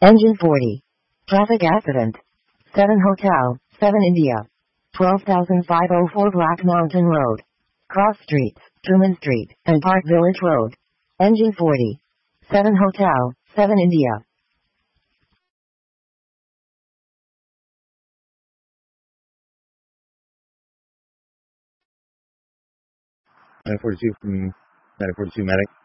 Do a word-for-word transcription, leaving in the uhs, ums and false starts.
Engine forty. Traffic accident. seven Hotel, seven India. twelve thousand five hundred four Black Mountain Road. Cross Streets, Truman Street, and Park Village Road. Engine forty. seven Hotel, seven India. nine forty-two from nine forty-two Medic.